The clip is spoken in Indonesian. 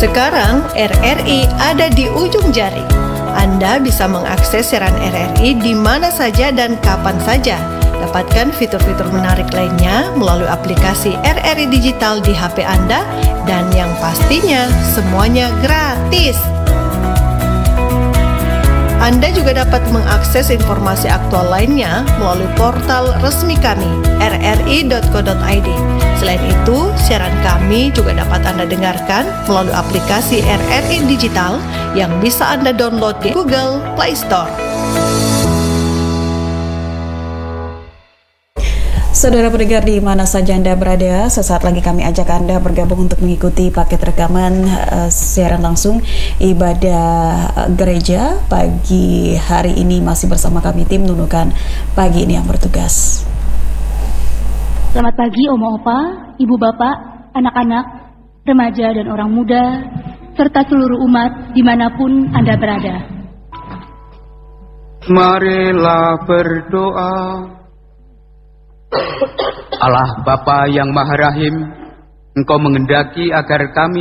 Sekarang RRI ada di ujung jari. Anda bisa mengakses siaran RRI di mana saja dan kapan saja. Dapatkan fitur-fitur menarik lainnya melalui aplikasi RRI Digital di HP Anda dan yang pastinya semuanya gratis. Anda juga dapat mengakses informasi aktual lainnya melalui portal resmi kami, rri.co.id. Selain itu, siaran kami juga dapat Anda dengarkan melalui aplikasi RRI Digital yang bisa Anda download di Google Play Store. Saudara pendengar di mana saja Anda berada, sesaat lagi kami ajak Anda bergabung untuk mengikuti paket rekaman siaran langsung ibadah gereja pagi hari ini. Masih bersama kami tim Nunukan Pagi ini yang bertugas. Selamat pagi Oma Opa, Ibu Bapak, anak-anak, remaja dan orang muda, serta seluruh umat dimanapun Anda berada. Marilah berdoa. Allah Bapa yang Maha Rahim, Engkau menghendaki agar kami